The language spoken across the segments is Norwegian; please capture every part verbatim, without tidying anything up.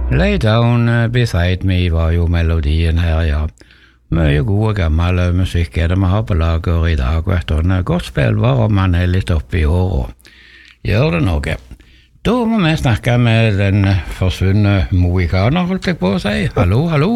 Lay Down Beside Me var jo melodien her, ja. Mye god og gammel musikk er det vi har på lager i dag, vet du. En godt spillbar om man er litt oppe i år og gjør det noe. Da må vi snakke med den forsvunne mohikaner, holdt jeg på å si. Hallo, hallo?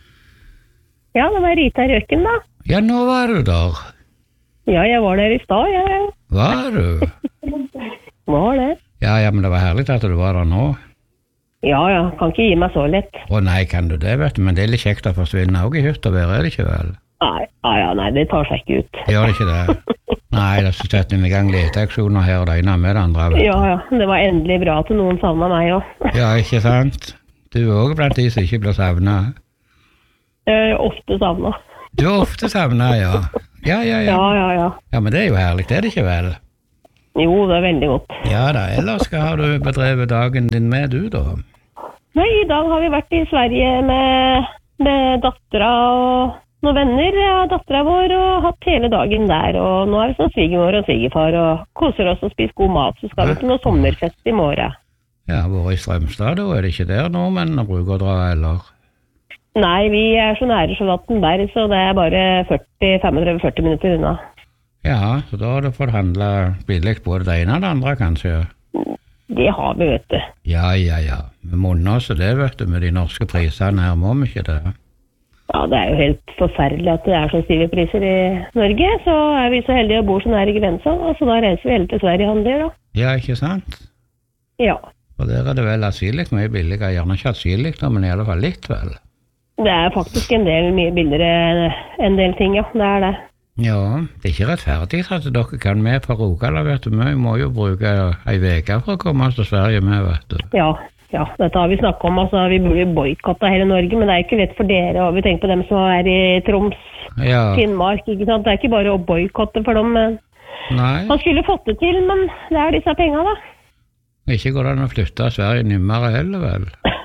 Ja, det var Rita Røkken da. Ja, nå var du der. Ja, jeg var der i stad, ja. Var du? Var det? Ja, ja, men det var herlig at du var der nå. Ja, ja, kan ikke gi meg så lett. Å nei, kan du det, vet du, men det er litt kjekt å forsvinne også i hytt og vær, er det ikke vel? Nei, ja, ja, nei, det tar seg ikke ut. Gjør det ikke det? Nei, det er setter vi i gang leteaksjoner her og det ene med det andre. Vet du. Ja, ja, det var endelig bra at noen savnet meg også. Ja, ikke sant? Du er også blant de som ikke blir savnet. Jeg er ofte savnet. Du er ofte savnet, ja. Ja, ja, ja. Ja, ja, ja. Ja, men det er jo herlig, det er det ikke vel? Jo, det er veldig godt. Ja da, ellers skal har du bedrevet dagen din med du da? Nei, i dag har vi vært i Sverige med, med dattera og noen venner av dattera vår og hatt hele dagen der. Og nå er vi sånn svigermor og svigerfar og koser oss og spiser god mat. Så skal vi til noe sommerfest i morgen. Ja, hvor i Strømstad da? Er det ikke der nordmennene bruker å dra, eller? Nei, vi er så nære Charlottenberg, så det er bare førti, femogtretti til førti minutter unna. Ja, så da har du fått handle billig både det ene og det andre, kanskje? Det har vi, vet du. Ja, ja, ja. Vi munner også det, vet du, med de norske prisene her, må vi ikke det? Ja, det er jo helt forferdelig at det er så stive priser i Norge, så er vi så heldige å bo så nær i grensa, og så da reiser vi hele til Sverige og handler, da. Ja, ikke sant? Ja. Og der er det vel asyllig mye billigere, gjerne ikke asyllig, men i alle fall litt, vel? Det er faktisk en del mye billigere en del ting, ja, det er det. Ja, det er ikke rettferdig at dere kan med på Rogaland, vet du. Vi må jo bruke ei veke for å komme oss til Sverige med, vet du. Ja, ja, dette har vi snakket om, altså vi burde boykotte hele Norge, men det er ikke lett for dere, og vi tenker på dem som er i Troms, ja. Finnmark, ikke sant? Det er ikke bare å boykotte for dem, men nei. Man skulle fått det til, men det er disse pengene da. Ikke går det an å flytte av Sverige nymere heller, vel?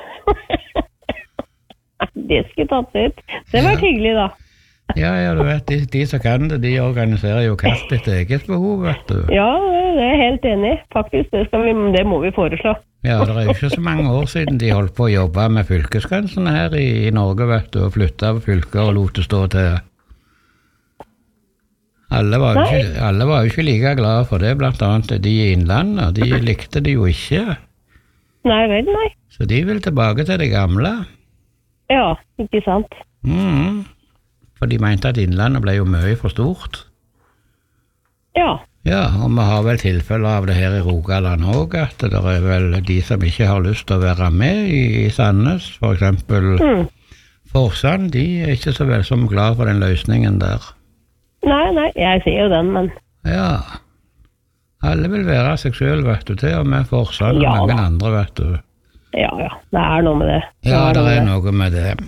Det skulle tatt ut. Det var ja. Hyggelig da. Ja, ja, du vet, de, de som kan det, de organiserer jo kast etter eget behov, vet du. Ja, det er jeg helt enig. Faktisk, det, skal vi, det må vi foreslå. Ja, det er jo ikke så mange år siden de holdt på å jobbe med fylkesgrensene her i, i Norge, vet du, og flytte av fylker og lot det stå til. Alle var, jo ikke, alle var jo ikke like glade for det, blant annet de i innlandet, de likte det jo ikke. Nei vel, nei. Så de vil tilbake til det gamle. Ja, ikke sant. Mhm. For de mente at innlandet ble jo mye for stort. Ja. Ja, og vi har vel tilfeller av det her i Rogaland også, at det er vel de som ikke har lyst til å være med i, i Sandnes, for eksempel mm. Forsand, de er ikke så vel som glad for den løsningen der. Nei, nei, jeg ser jo den, men... Ja, alle vil være seg selv, vet du, til og med Forsand ja, og mange da. Andre, vet du. Ja, ja, det er noe med det. det ja, er det noe er noe med det.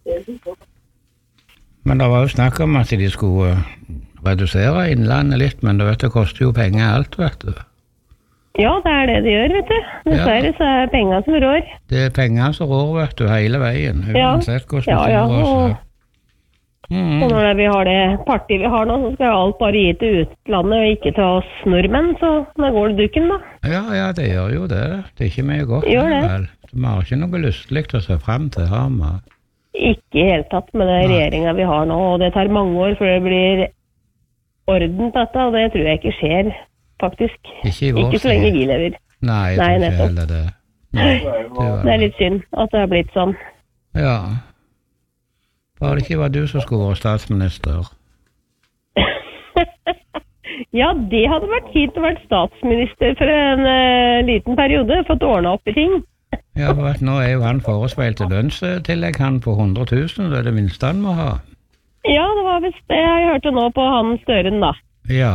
Men det var jo snakk om at de skulle redusere innlandet litt, men det, vet, det koster jo penger alt, vet du. Ja, det er det de gjør, vet du. Dessverre ja. Så er det penger som rår. Det er penger som rår, vet du, hele veien. Uansett hvordan ja, ja, ja. Og, mm. og når vi har det partiet vi har nå, så skal alt bare gi til utlandet og ikke til oss nordmenn, så da går det dukken da. Ja, ja, det gjør jo det. Det er ikke mye godt. Gjør det. Vel. Vi har ikke noe lystelig å se frem til, har vi? Ikke helt tatt med den regjeringen vi har nå, og det tar mange år før det blir orden på dette, og det tror jeg ikke skjer, faktisk. Ikke, ikke så lenge vi lever. Nei, jeg tror ikke heller det. Nei, det, var... det er litt synd at det har blitt sånn. Ja. Var det ikke var du som skulle være statsminister? Ja, det hadde vært fint å være statsminister for en uh, liten periode, fått ordnet opp i ting. Ja, for at nå er jo han forespeilt til lønnstillegg, han på hundre tusen, det er det minste han må ha. Ja, det var visst det jeg hørte nå på han Støren da. Ja.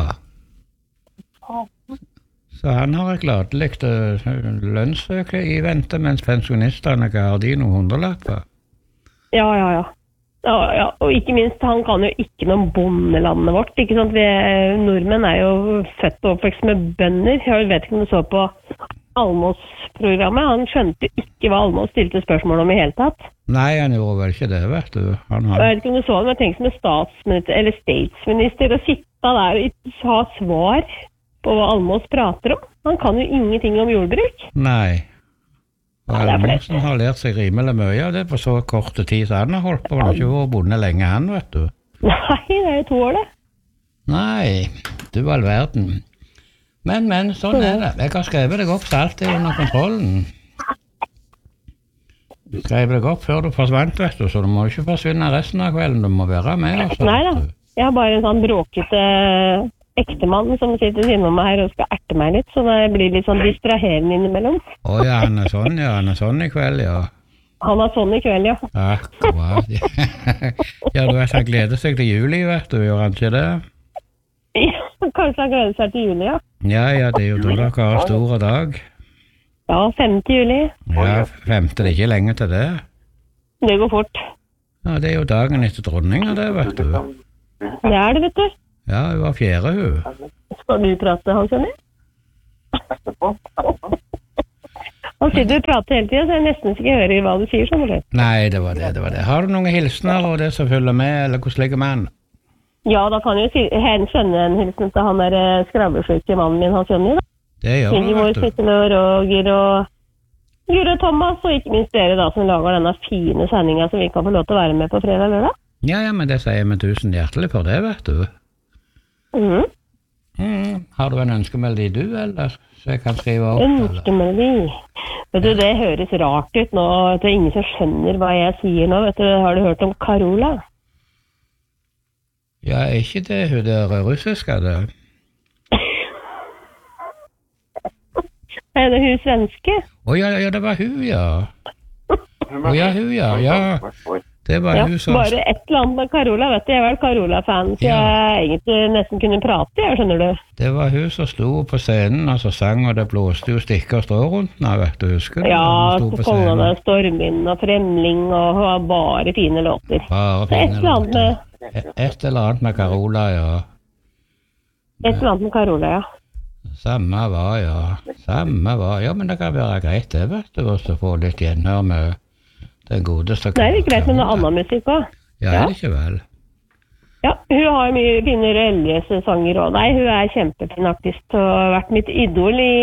Så han har et gladelig lønnsøke i vente, mens pensjonistene ikke har de noen hundrelapper. Ja, ja, ja. Ja, ja. Og ikke minst, han kan jo ikke noe bondelandet vårt, ikke sant? Vi nordmenn er jo født og oppvekst med bønder. Jeg vet ikke om du så på Almås-programmet. Han skjønte ikke hva Almås stilte spørsmål om i hele tatt. Nei, han gjorde vel ikke det, vet du. Han har... Jeg vet ikke om du så det, men jeg tenkte som en statsminister, eller statsminister, å sitte der og ha svar på hva Almås prater om. Han kan jo ingenting om jordbruk. Nei. Ja, det er flaut. Elmonsen har lært seg rimelig mye av det på så korte tid så han har holdt på. Han har ikke vært bonde lenge han, vet du. Nei, det er jo to år det. Nei, du all verden. Men, men, sånn er det. Jeg har skrevet deg opp så alt er under kontrollen. Du skrev deg opp før du forsvant, vet du, så du må ikke forsvinne resten av kvelden. Du må være med oss. Nei da, jeg har bare en sånn bråkete ektemann som sitter siden om meg her og skal erte meg litt, så det blir litt sånn distraherende innimellom. Å ja, han er sånn, ja, han er sånn i kveld, ja. Han er sånn i kveld, ja. Akkurat. Ja, du vet, han gleder seg til juli, vet du, gjør han ikke det? Ja, kanskje han gleder seg til juli, ja. Ja, ja, det er jo da dere har store dag. Ja, femte juli. Ja, femte, det er ikke lenge til det. Det går fort. Ja, det er jo dagen etter dronninga, det, vet du. Det er det, vet du. Ja, hun var fjerde, hun. Skal du prate, Hans Jonny? Han sitter og prater hele tiden, så jeg nesten ikke hører hva du sier, sånn. Nei, det var det, det var det. Har du noen hilsner og det som følger med, eller hvordan ligger man? Ja, da kan jeg jo si, hen sende en hilsen til han der eh, skravlesjuke mannen min, Hans Jonny, da. Det gjør du, vet du. Sitter og Roger og Gure og Thomas, og ikke minst dere da, som lager denne fine sendingen som vi kan få lov til å være med på fredag og lørdag. Ja, ja, men det sier vi tusen hjertelig for det, vet du. Mhm. Mm. Har du en ønskemelodi du, eller? Så jeg kan skrive opp, ønskemelodi. Vet du, det høres rart ut nå. Det er ingen som skjønner hva jeg sier nå. Vet du, har du hørt om Carola? Ja, er ikke det hun der russiske, det? Er det hun svenske? Å ja, ja, det var hun, ja. Å ja, hun, ja, ja. Det var Ja, hun som... bare et eller annet med Carola, vet du. Jeg er vel Carola-fan, så Ja. jeg egentlig nesten kunne prate, jeg, skjønner du. Det var hun som sto på scenen, og så sang, og det blåste jo stikker og strå rundt henne, vet du, husker du? Ja, Hun sto så på kom han scenen. med Stormvind og Fremling, og hun har bare fine låter. Bare Så et fine eller annet med, låter. Et eller annet med Carola, ja. et eller annet med Carola, ja. Samme var, ja. Samme var. Ja, men det kan være greit det, vet du, og så få litt gjenhør med den godeste Det er jo greit med noe annen musikk også. Ja, er det ikke vel? Ja, hun har mye fine religiøse sanger også. Nei, hun er kjempefin artist og har vært mitt idol i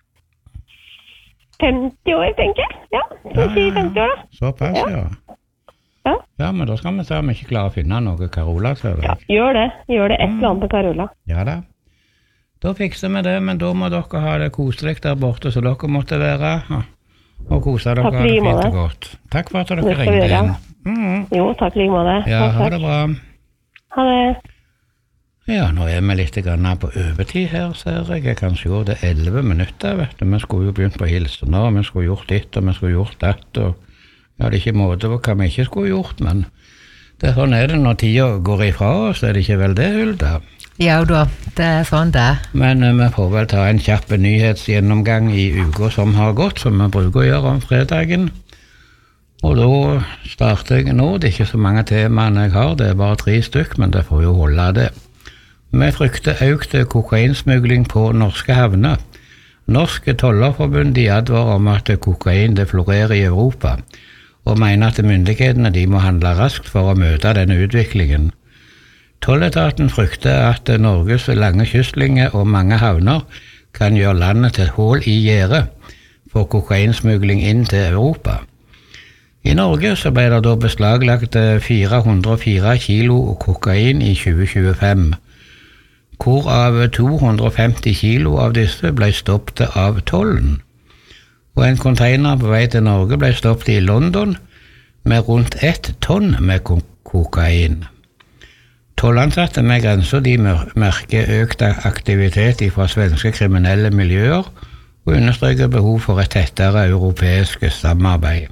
femti år, tenker jeg. Ja, så si femti år da. Såpass, ja. Ja. Ja, men da skal vi se om vi ikke klarer å finne noe Carola til Ja, deg. gjør det. Gjør det et eller annet med Carola. Ja da. Da fikser vi det, men da må dere ha det koselig der borte, så dere måtte være og kose dere Takk for i fint måte. og godt. Takk for at dere Det skal vi ringte gjøre. inn. Mm. Jo, takk like måte. Ja, Takk, ha takk. det bra. Ha det. Ja, nå er vi litt grann på overtid her, ser jeg. Jeg kan se det er elleve minutter, vet du. Vi skulle jo begynt på hilsener, og vi skulle gjort ditt, og vi skulle gjort datt, og ja, det er ikke måte på hva vi ikke skulle gjort, men det er sånn er det når tida går ifra oss, er det ikke vel det, Hulda? Ja da, det er sånn det. Men eh, vi får vel ta en kjapp nyhetsgjennomgang i uka som har gått, som vi bruker å gjøre om fredagen. Og da starter jeg nå, det er ikke så mange temaene jeg har, det er bare tre stykk, men det får jo holde det. Vi frykter økt kokainsmugling på norske havner. Norske tollerforbund de advarer om at kokain det florerer i Europa, og mener at myndighetene de må handle raskt for å møte denne utviklingen. Tolletaten frykter at Norges lange kystlinje og mange havner kan gjøre landet til et hull i gjerdet for kokainsmugling inn til Europa. I Norge så ble det da beslaglagt fire hundre og fire kilo kokain i tjue tjuefem, hvorav to hundre og femti kilo av disse ble stoppet av tollen. Og en container på vei til Norge ble stoppet i London med rundt ett tonn med kokain. Tollansatte med grenser de merker økt aktivitet fra svenske kriminelle miljøer og understreker behov for et tettere europeisk samarbeid.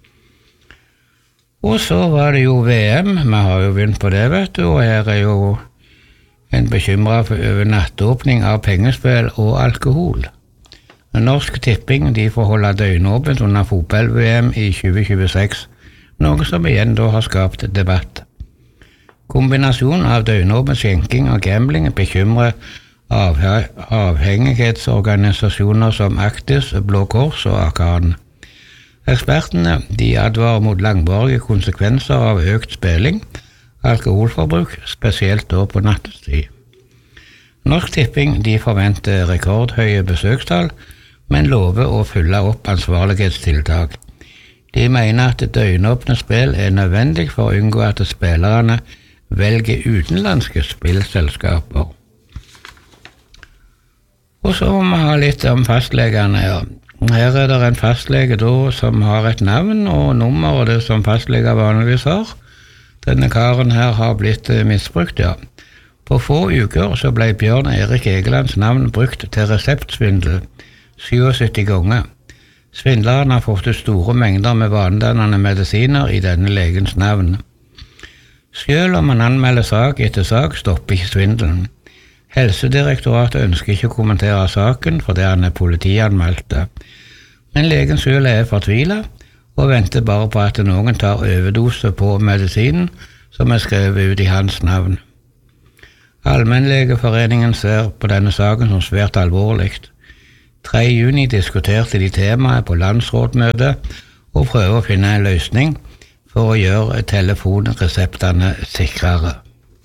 Og så var det jo V M, vi har jo begynt på det, vet du, og her er jo en bekymret over nattåpning av pengespill og alkohol. Norsk Tipping de får holde døgnåpent under fotball-V M i tjue tjueseks, noe som igjen da har skapt debatt. Kombinasjonen av døgnåpen skjenking og gambling bekymrer avhengighetsorganisasjoner som Actis, Blå Kors og Akan. Ekspertene de advarer mot langvarige konsekvenser av økt spilling, alkoholforbruk, spesielt da på nattestid. Norsk Tipping de forventer rekordhøye besøkstall, men lover å følge opp ansvarlighetstiltak. De mener at døgnåpne spill er nødvendig for å unngå at spillerne velger utenlandske spillselskaper. Og så må vi ha litt om fastlegene. Ja. Her er det en fastlege da, som har et navn og nummer, og det som fastleger vanligvis har. Denne karen her har blitt misbrukt, ja. På få uker så ble Bjørn Erik Egelands navn brukt til reseptsvindel syttisju ganger. Svindleren har fått store mengder med vanedannende medisiner i denne legens navn. Selv om man anmelder sak etter sak, stopper ikke svindelen. Helsedirektoratet ønsker ikke å kommentere saken fordi han er politianmeldte. Men legen selv er fortvilet og venter bare på at noen tar overdose på medisinen som er skrevet ut i hans navn. Allmennlegeforeningen ser på denne saken som svært alvorlig. tredje juni diskuterte de temaet på landsrådmøte og prøver å finne en løsning for å gjøre telefonreseptene sikrere.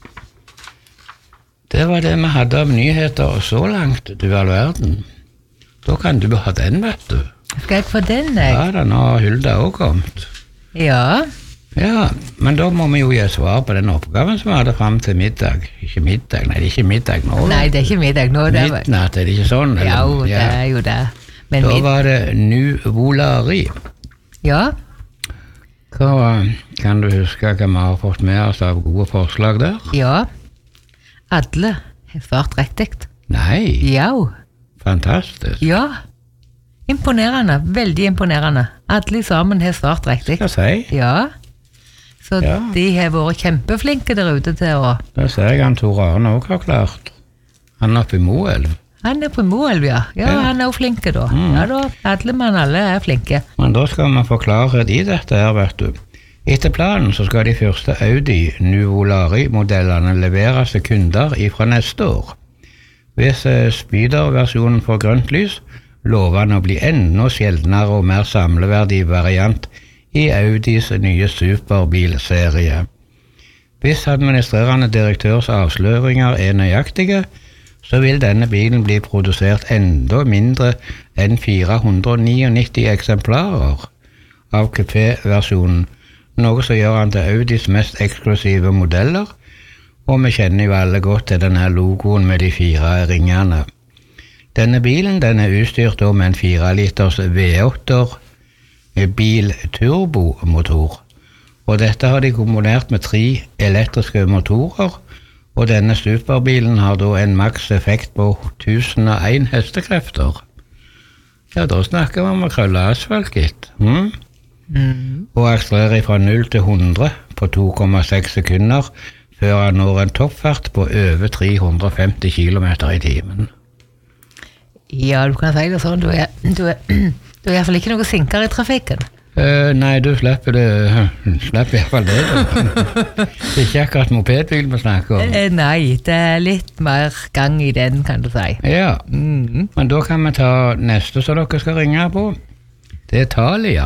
Det var det vi hadde av nyheter så langt, du all verden. Da kan du ha den, vet du. Skal jeg få den, jeg? Ja, da nå har Hulda også kommet. Ja. Ja, men da må vi jo gi svar på den oppgaven som vi hadde frem til middag. Ikke middag, nei, det er ikke middag nå. Nei, det er ikke middag nå. Det var... Midnatt, er det ikke sånn? Eller? Jo, det er jo det. Men da mid... var det nuvolari. Ja. Hva kan du huske hva vi har fått med oss av gode forslag der? Ja. Alle har svart riktig. Nei. Ja. Fantastisk. Ja. Imponerende, veldig imponerende. Alle sammen har svart riktig. Skal jeg si? Ja. Så Ja. de har vært kjempeflinke der ute til å... Da ser jeg han Tor Arne også har klart. Han er oppe i Moelv. Han er på Moelv, ja. Ja, Ja. han er jo flinke da. Mm. Ja da, alle mann, alle er flinke. Men da skal vi forklare de dette her, vet du. Etter planen så skal de første Audi Nuvolari-modellene leveres til kunder ifra neste år. Hvis eh, Spider-versjonen får grønt lys, lover han å bli enda sjeldnere og mer samleverdig variant i Audis nye superbilserie. Hvis administrerende direktørs avsløringer er nøyaktige, så vil denne bilen bli produsert enda mindre enn fire hundre nittini eksemplarer av kupé-versjonen, noe som gjør han til Audis mest eksklusive modeller, og vi kjenner jo alle godt til denne logoen med de fire ringene. Denne bilen den er utstyrt med en fire liters V åtte bil-turbomotor, og dette har de kombinert med tre elektriske motorer, og denne superbilen har da en maks effekt på tusen og en hestekrefter. Ja, da snakker vi om å krølle asfalt, gitt. Hm? Mm. Og akselererer fra null til hundre på to komma seks sekunder, før han når en toppfart på over tre hundre og femti kilometer i timen. Ja, du kan si det sånn. Du er, du er, du er i hvert fall ikke noe sinkere i trafikken. Uh, nei, du slipper det, slipper i hvert fall det. Det er ikke akkurat mopedbil vi snakker om. Eh, nei, det er litt mer gang i den, kan du si. Ja, Mm. men da kan vi ta neste som dere skal ringe på. Det er Talia.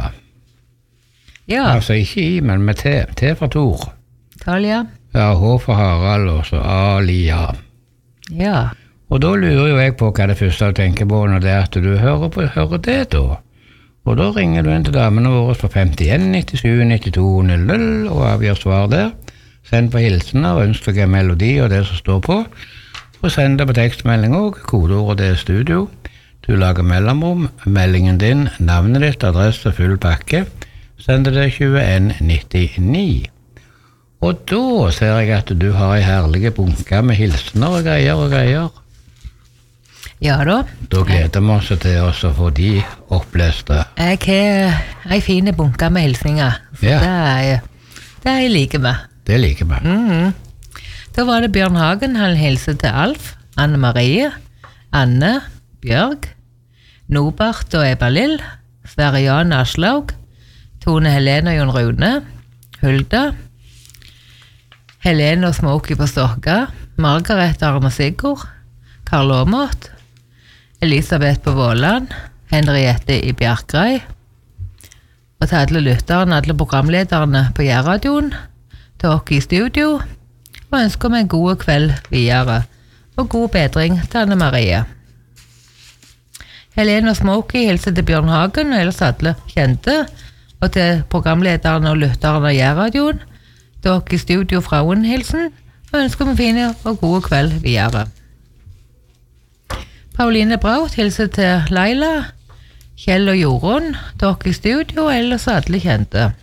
Ja, Altså ikke I, men med T. T for Tor. Talia. Ja, H for Harald, og så Alia. Ja. Og da lurer jo jeg på hva det første du tenker på når det er at du hører, på, hører det da. Og da ringer du inn til damene våre på femtien nittisju nittito null null og avgjør svar der. Send på hilsener og ønsk deg en melodi og det som står på. Og send det på tekstmelding også, kodeordet det er studio. Du lager mellomrom, meldingen din, navnet ditt, adresse, full pakke. Send det tjueen nittini. Og da ser jeg at du har en herlig bunke med hilsener og greier og greier. Ja da. Da gleder vi oss til oss å få de oppleste. Jeg har en fin bunke med hilsninger. Så Ja. det er det er jeg liker med. Det liker vi. Mhm. Da var det Bjørn Hagen, han hilser til Alf, Anne Marie, Anne, Bjørg, Nobart og Eba Lill, Sverre Jan Aslaug, Tone Helene og Jon Rune, Hulda, Helene og Smokey på Stokka, Margaret Arne Sigurd, Karl Aamodt, Elisabeth på Våland, Henriette i Bjerkreim, og til alle lytterne, alle programlederne på Jærradioen, til dere i studio, og ønsker meg en god kveld videre, og god bedring til Anne Marie. Helene og Smokey hilser til Bjørn Hagen og ellers alle kjente, og til programlederen og lytteren av Jærradioen. Dere i studio Frauenhilsen, og ønsker vi fine og gode kveld videre. Pauline Braut hilser til Laila, Kjell og Jorunn, dere i studio og ellers alle kjente.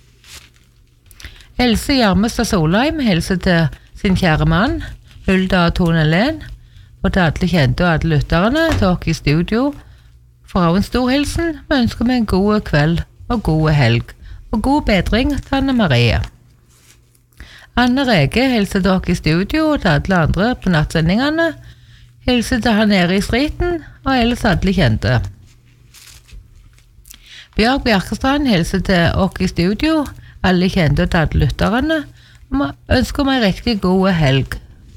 Else Gjermestad Solheim hilser til sin kjære mann, Hulda og Tone Len, og til alle kjente og alle lytterne, dere i studio. For en stor hilsen, vi ønsker meg en god kveld og god helg, og god bedring til Anne Marie. Anne Rege hilser dere i studio og til alle andre på nattsendingene, hilser til han nede i striten, og ellers alle kjente. Bjørg Bjerkestrand hilser til oss i studio, alle kjente og til alle lytterne, og ønsker meg en riktig god helg.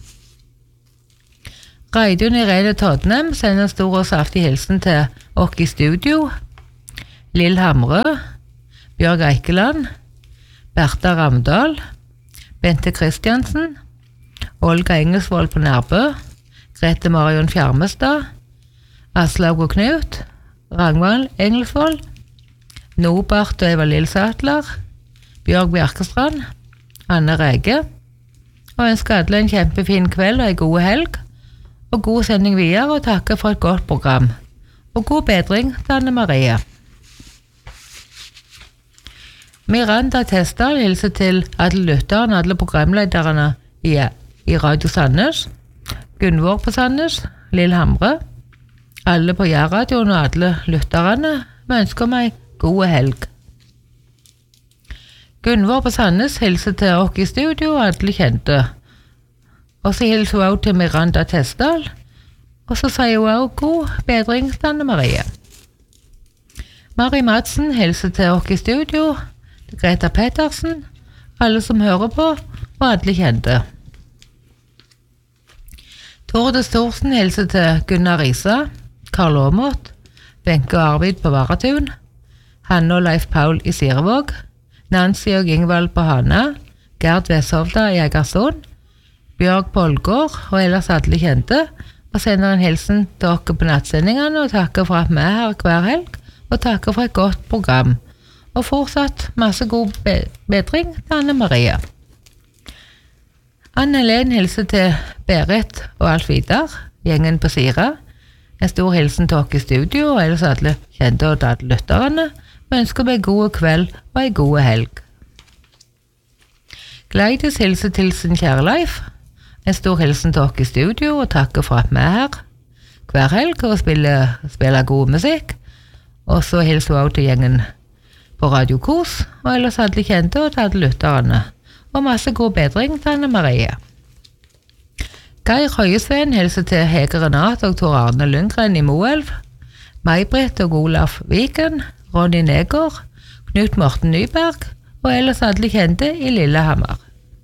Reidun Irene Todnem sender en stor og saftig hilsen til oss i studio, Lill Hamre, Bjørg Eikeland, Bertha Ramdal, Bente Kristiansen, Olga Engelsvold på Nærbø, Grete Marion Fjarmestad, Aslaug og Knut, Ragnvald Engelsvold, Nobart og Eva Lill Sattler, Bjørg Bjerkestrand, Anne Rege, og ønsker alle en kjempefin kveld og en god helg, og god sending videre, og takker for et godt program, og god bedring til Anne Marie. Miranda Tesdal hilser til alle lytterne, alle programlederne i, i Radio Sandnes, Gunvor på Sandnes, Lill Hamre, alle på Jærradioen og alle lytterne, vi ønsker meg god helg. Gunvor på Sandnes hilser til oss i studio og alle kjente. Og så hilser hun også til Miranda Tesdal, og så sier hun også god bedring til Anne Marie. Mari Madsen hilser til oss i studio, til Greta Pettersen, alle som hører på, og alle kjente. Torde Storsen hilser til Gunnar Risa, Karl Åmot, Benke og Arvid på Varatun, Hanne og Leif Paul i Sirevåg, Nancy og Ingvald på Hana, Gerd Veshovda i Egersund, Bjørg Polgård og ellers alle kjente, og sender en hilsen til dere på nattsendingene og takker for at vi er her hver helg, og takker for et godt program. Og fortsatt masse god be- bedring til Anne Marie. Anne-Helen hilser til Berit og Alf Vidar, gjengen på Sira. En stor hilsen til dere i studio, og ellers alle kjente og alle lytterne. Vi ønsker meg god kveld og en god helg. Gleidis hilser til sin kjære Leif. En stor hilsen til dere i studio, og takker for at vi er her hver helg og spiller, spiller god musikk. Og så hilser vi også til gjengen på Radio Kos, og ellers alle kjente og til alle lytterne. Og masse god bedring til Anne Marie. Geir Høyesven hilser til Hege Renat og Tor Arne Lundgren i Moelv, May-Britt og Olaf Viken, Ronny Negård, Knut Morten Nyberg, og ellers alle kjente i Lillehammer.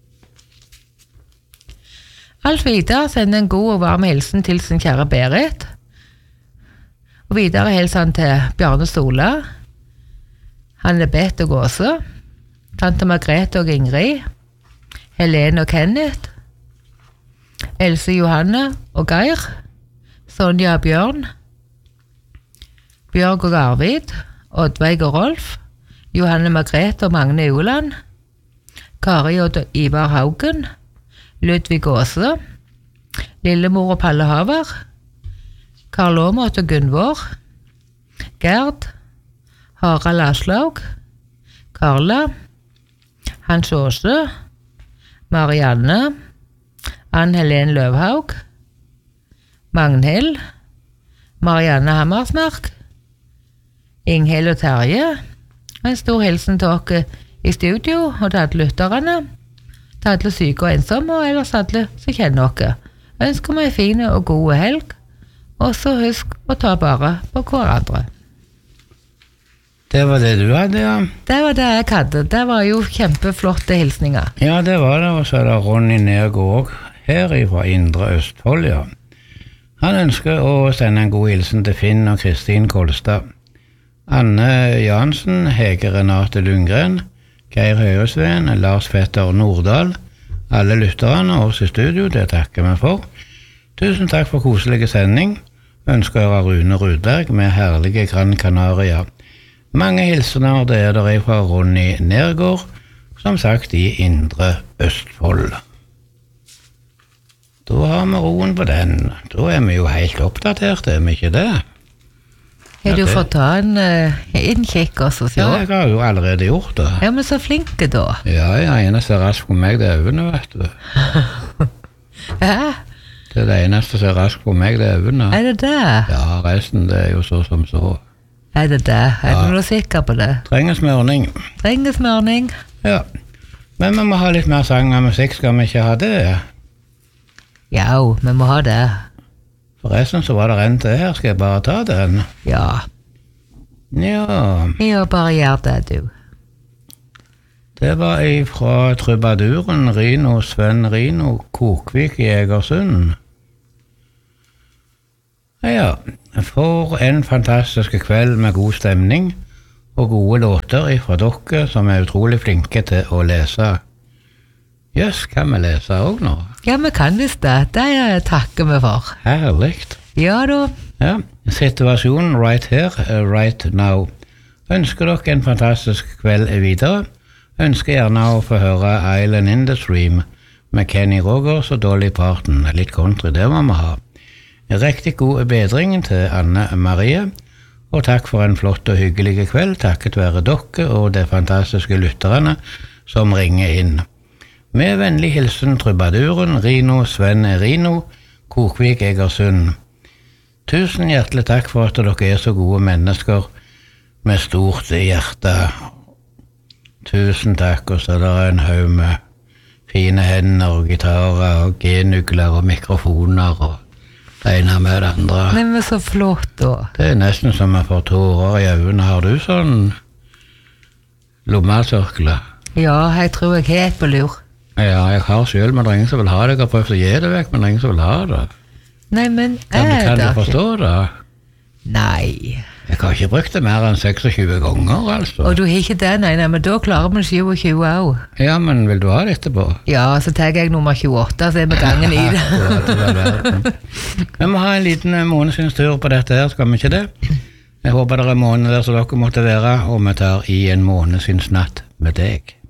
Alf Vidar sender en god og varm hilsen til sin kjære Berit, og videre hilser han til Bjarne Sola, Hanne Beth og Gåse, tante Margrethe og Ingrid, Helene og Kenneth, Else Johanne og Geir, Sonja og Bjørn, Bjørg og Arvid, Oddveig og Rolf, Johanne Margrethe og Magne Uland, Kari og Ivar Haugen, Ludvig Åse, Lillemor og Palle Haver, Karl Åmot og Gunvor, Gerd, Harald Aslaug, Karla, Hans Åse, Marianne, Ann-Helen Løvhaug, Magnhild, Marianne Hammersmark, Inghild og Terje, en stor hilsen til dere i studio og til alle lytterne, til alle syke og ensomme, og ellers alle som kjenner dere. Jeg ønsker meg en fin og god helg, og så husk å ta bare på hverandre. Det var det du hadde, ja. Det var det jeg hadde. Det var jo kjempeflotte hilsninger. Ja, det var det, og så er det Ronny Nergård her fra Indre Østfold, ja. Han ønsker å sende en god hilsen til Finn og Kristin Kolstad, Anne Jansen, Hege Renate Lundgren, Geir Høyesven, Lars Fetter Nordahl, alle lytterne og oss i studio, det takker vi for. Tusen takk for koselige sending, ønsker jeg Rune Rudberg med herlige Gran Canaria. Mange hilsener, det er der fra Ronny Nergård, som sagt i Indre Østfold. Da har vi roen på den. Da er vi jo helt oppdatert, er vi ikke det? Har du Ja, det- fått ta en uh, innkikk også, så? Ja, jeg har jo allerede gjort det. Ja, men så flinke da. Ja, ja, eneste er rask på meg, det er øvende, vet du. Hæ? Det er det eneste som er rask på meg, det er øvende. Er det det? Ja, resten det er jo så som så. Er det det? Er Ja. du noe sikker på det? Trenger smørning. Trenger smørning? Ja. Men vi må ha litt mer sang og musikk, skal vi ikke ha det? Ja, vi må ha det. Forresten så var det en til her, skal jeg bare ta den? Ja, Ja, ja, bare gjør det, du. det var ifra trubaduren Rino Sven Rino Kokvik i Egersund. Ja, for en fantastisk kveld med god stemning og gode låter ifra dere som er utrolig flinke til å lese. Jøss, kan vi lese også nå? Ja, vi kan visst det. Det takker vi for. Herligt. Ja da. Ja, situasjonen right here, uh, right now. Ønsker dere en fantastisk kveld videre? Ønsker gjerne å få høre Island in the Stream med Kenny Rogers og Dolly Parton. Litt country, det må vi ha. Riktig god bedring til Anne Marie, og takk for en flott og hyggelig kveld, takket være dere og de fantastiske lytterne som ringer inn. Med vennlig hilsen trubaduren Rino Sven Rino Kokvik Egersund. Tusen hjertelig takk for at dere er så gode mennesker med stort hjerte. Tusen takk, og så er det en haug med fine hender og gitarer og genugler og mikrofoner og det ene med det andre. Nei, men så flott da. Det er nesten som jeg får tårer i øynene. Har du sånn lommetørkle? Ja, jeg tror jeg har et på lur. Ja, jeg har selv, men det er ingen som vil ha det. Jeg har prøvd å gi det vekk, men det er ingen som vil ha det. Nei, men Kan, er kan det du forstå det? Nei. Jeg har ikke brukt det mer enn seksogtjue ganger, altså. Og du har ikke det, nei, nei, men da klarer vi sjuogtjue også. Ja, men vil du ha det etterpå? Ja, så tar jeg nummer tjueåtte, så er vi gangen i det. Akkurat, det var verden. Vi må ha en liten månedsins tur på dette her, skal vi ikke det? Jeg håper det er måneder som dere måtte være, og vi tar i en månedsins natt med deg.